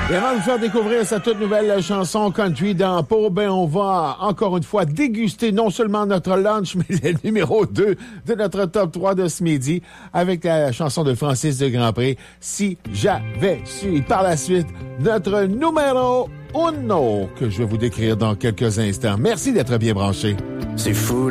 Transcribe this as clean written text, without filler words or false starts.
Et avant de vous faire découvrir cette toute nouvelle chanson country dans Pau, on va encore une fois déguster non seulement notre lunch, mais le numéro 2 de notre top 3 de ce midi avec la chanson de Francis de Grandpré, Si j'avais su. Par la suite, notre numéro 1 que je vais vous décrire dans quelques instants. Merci d'être bien branchés. C'est fou.